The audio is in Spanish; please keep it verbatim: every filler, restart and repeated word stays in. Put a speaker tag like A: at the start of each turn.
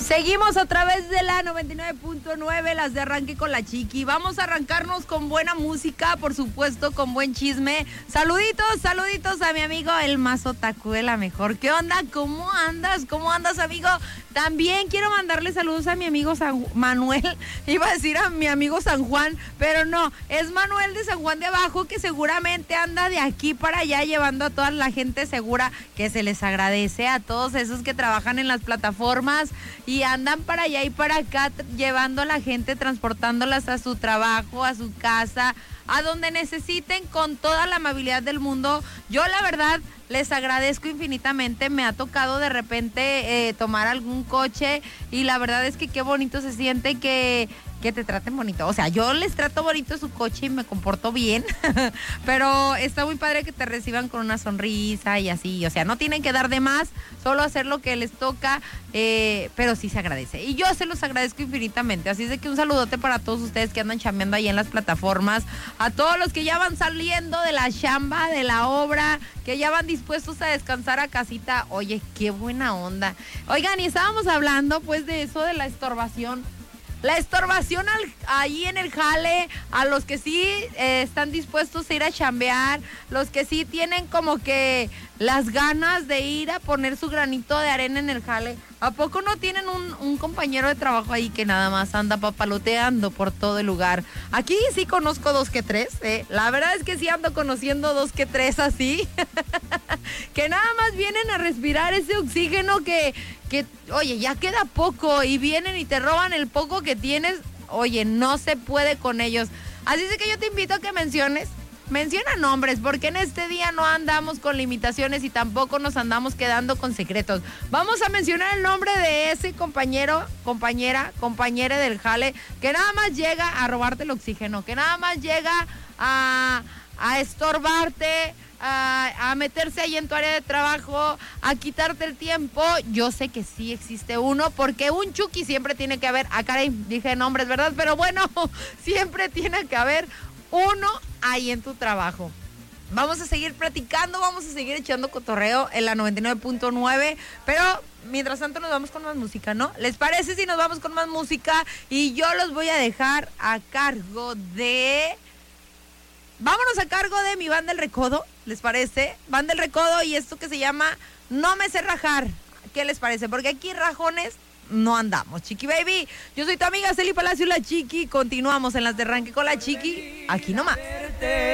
A: Seguimos a través de la noventa y nueve punto nueve, las de Arranque con la Chiqui. Vamos a arrancarnos con buena música, por supuesto, con buen chisme. Saluditos, saluditos a mi amigo el más otaku de la mejor. ¿Qué onda? ¿Cómo andas? ¿Cómo andas, amigo? También quiero mandarle saludos a mi amigo San Manuel. Iba a decir a mi amigo San Juan, pero no, es Manuel de San Juan de Abajo, que seguramente anda de aquí para allá llevando a toda la gente segura, que se les agradece a todos esos que trabajan en las plataformas y andan para allá y para acá llevando a la gente, transportándolas a su trabajo, a su casa, a donde necesiten, con toda la amabilidad del mundo. Yo la verdad les agradezco infinitamente. Me ha tocado de repente eh, tomar algún coche y la verdad es que qué bonito se siente que, que te traten bonito. O sea, yo les trato bonito su coche y me comporto bien, pero está muy padre que te reciban con una sonrisa y así. O sea, no tienen que dar de más, solo hacer lo que les toca, eh, pero sí se agradece. Y yo se los agradezco infinitamente. Así es de que un saludote para todos ustedes que andan chambeando ahí en las plataformas, a todos los que ya van saliendo de la chamba, de la obra, que ya van dispuestos a descansar a casita. Oye, qué buena onda. Oigan, y estábamos hablando pues de eso de la estorbación. La estorbación al, ahí en el jale, a los que sí eh, están dispuestos a ir a chambear, los que sí tienen como que las ganas de ir a poner su granito de arena en el jale. ¿A poco no tienen un, un compañero de trabajo ahí que nada más anda papaloteando por todo el lugar? Aquí sí conozco dos que tres, ¿eh? La verdad es que sí ando conociendo dos que tres así, que nada más vienen a respirar ese oxígeno que... que, oye, ya queda poco y vienen y te roban el poco que tienes. Oye, no se puede con ellos. Así es que yo te invito a que menciones, menciona nombres, porque en este día no andamos con limitaciones y tampoco nos andamos quedando con secretos. Vamos a mencionar el nombre de ese compañero, compañera, compañera del jale, que nada más llega a robarte el oxígeno, que nada más llega a, a estorbarte, A, a meterse ahí en tu área de trabajo, a quitarte el tiempo. Yo sé que sí existe uno, porque un Chucky siempre tiene que haber. Ah, caray, dije nombres, ¿verdad? Pero bueno, siempre tiene que haber uno ahí en tu trabajo. Vamos a seguir platicando, vamos a seguir echando cotorreo en la noventa y nueve punto nueve, pero mientras tanto nos vamos con más música, ¿no? ¿Les parece si nos vamos con más música? Y yo los voy a dejar a cargo de... Vámonos a cargo de mi Banda El Recodo, ¿les parece? Banda El Recodo y esto que se llama No Me Sé Rajar. ¿Qué les parece? Porque aquí rajones no andamos, Chiqui Baby. Yo soy tu amiga Celi Palacio, la Chiqui. Continuamos en las de Arranque con la Chiqui. Aquí nomás.